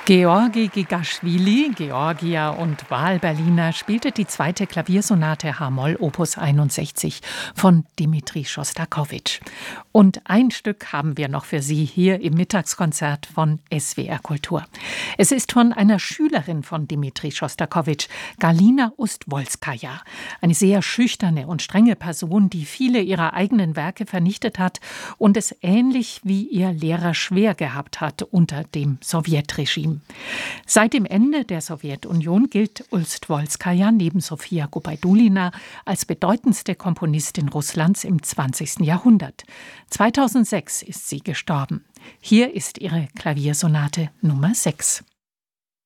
Georgi Gigaschwili, Georgier und Wahlberliner, spielte die zweite Klaviersonate H-Moll Opus 61 von Dmitri Schostakowitsch. Und ein Stück haben wir noch für Sie hier im Mittagskonzert von SWR Kultur. Es ist von einer Schülerin von Dmitri Schostakowitsch, Galina Ustwolskaja. Eine sehr schüchterne und strenge Person, die viele ihrer eigenen Werke vernichtet hat und es ähnlich wie ihr Lehrer schwer gehabt hat unter dem Sowjetregime. Seit dem Ende der Sowjetunion gilt Ustwolskaja neben Sofia Gubaidulina als bedeutendste Komponistin Russlands im 20. Jahrhundert. 2006 ist sie gestorben. Hier ist ihre Klaviersonate Nummer 6.